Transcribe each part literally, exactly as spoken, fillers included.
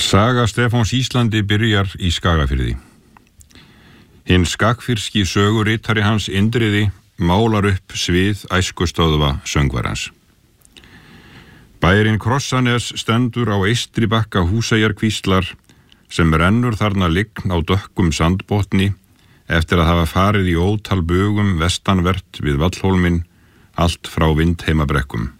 Saga Stefáns Íslandi byrjar í Skagafirði. Hinn skagfirski söguritari hans Indriði málar upp svið æskustöðva söngvarans. Bærin Krossanes stendur á eystri bakka Húseyjarkvíslar sem rennur þarna lygn á dökkum sandbotni eftir að hafa farið í ótal bugum vestanvert við Vallhólminn, allt frá Vindheimabrekkum.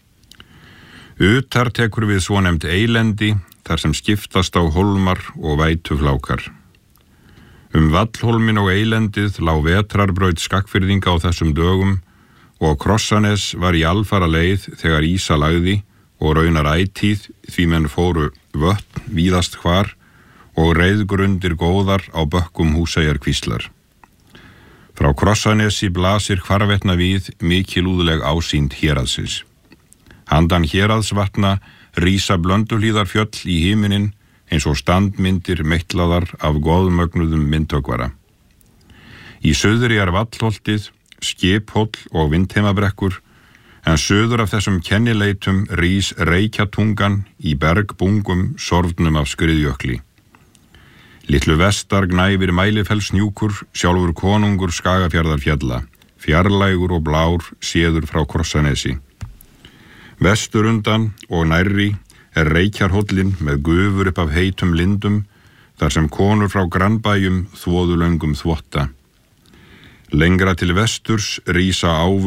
Utar tekur við svonefnd eilendi, þar sem skiptast á hólmar og vætuflákar. Um Vallhólminn og eilendið lá vetrarbraut Skagfirðinga á þessum dögum og Krossanes var í alfara leið þegar ísa lagði og raunar ætíð því menn fóru vötn víðast hvar og reiðgrundir góðar á bökkum Húseyjarkvíslar. Frá Krossanesi blasir hvarvetna við mikilúðleg ásýnd héraðsins. Handan héraðsvatna rísa Blönduhlíðarfjöll í himinin eins og standmyndir meitlaðar af góðmögnuðum myndhöggvara. Í suðri er Vallholtið, Skiphóll og Vindheimabrekkur, en suður af þessum kennileitum rís Reykjatungan í bergbungum sorfnum af skriðjökli. Litlu vestar gnæfir Mælifellshnjúkur, sjálfur konungur Skagafjarðarfjalla, fjarlægur og blár séður frá Krossanesi. Vestur undan og nærri er Reykjarhóllinn með gufur upp af heitum lindum, þar sem konur frá grannbæjum þvoðu löngum þvotta. Lengra til vesturs rísa ávöxtur